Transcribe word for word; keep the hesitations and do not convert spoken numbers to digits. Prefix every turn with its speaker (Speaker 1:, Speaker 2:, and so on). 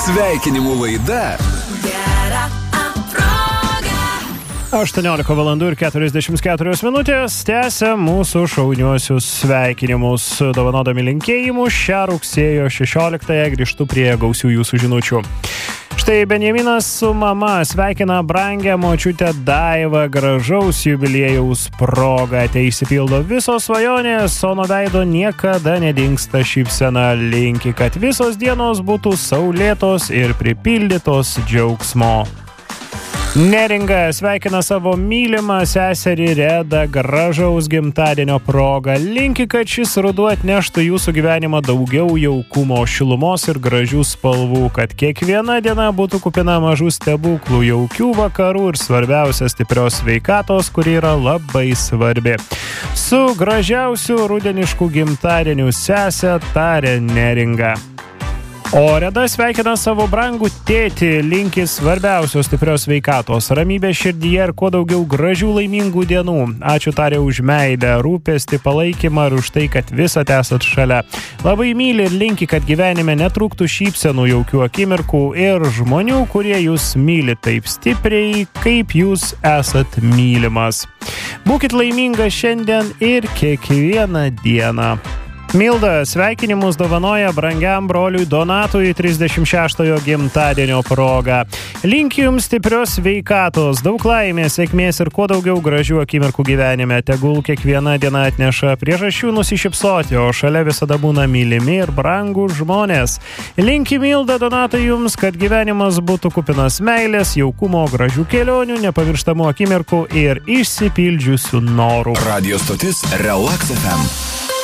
Speaker 1: Sveikinimų laida
Speaker 2: Gera proga.
Speaker 3: aštuoniolika valandų ir keturiasdešimt keturios minutės tęsia mūsų šauniuosius sveikinimus. Dovanodami linkėjimus šią rugsėjo šešioliktąją grįžtu prie gausių jūsų žinučių. Štai Benjaminas su mama sveikina brangę močiutę Daivą gražaus jubiliejaus proga. Te išsipildo visos svajonės, o nuo veido niekada nedingsta šypsena. Linki, kad visos dienos būtų saulėtos ir pripildytos džiaugsmo. Neringa sveikina savo mylimą seserį Redą gražaus gimtadienio proga. Linki, kad šis ruduo atneštų jūsų gyvenimą daugiau jaukumo, šilumos ir gražių spalvų, kad kiekviena diena būtų kupina mažų stebuklų, jaukių vakarų ir svarbiausia stiprios sveikatos, kuri yra labai svarbi. Su gražiausiu rudenišku gimtadieniu sesę tarė Neringa. O Reda sveikina savo brangų tėtį, linki svarbiausios stiprios sveikatos, ramybės širdyje ir kuo daugiau gražių laimingų dienų. Ačiū tarė už meilę, rūpestį, palaikymą ir už tai, kad visat esat šalia. Labai myli ir linki, kad gyvenime netrūktų šypsenų, jaukių akimirkų ir žmonių, kurie jūs myli taip stipriai, kaip jūs esat mylimas. Būkit laimingas šiandien ir kiekvieną dieną. Milda sveikinimus dovanoja brangiam broliui Donatui trisdešimt šeštojo gimtadienio proga. Linkiu jums stiprios sveikatos, daug laimės, sėkmės ir kuo daugiau gražių akimirkų gyvenime. Tegul kiekviena diena atneša priežasčių nusišypsoti, o šalia visada būna mylimi ir brangūs žmonės. Linki Milda Donatai jums, kad gyvenimas būtų kupinas meilės, jaukumo, gražių kelionių, nepamirštamų akimirkų ir išsipildžiusių norų.
Speaker 1: Radio stotis Relax F M.